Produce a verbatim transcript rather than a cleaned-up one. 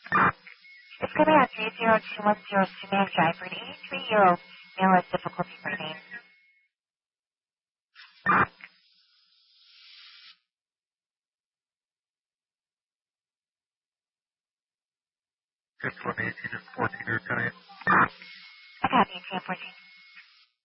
It's coming out three zero two one zero Sumac Drive for an eighty-three-year-old male has difficulty breathing. Just one eighteen and fourteen are ten. I got eighteen and fourteen.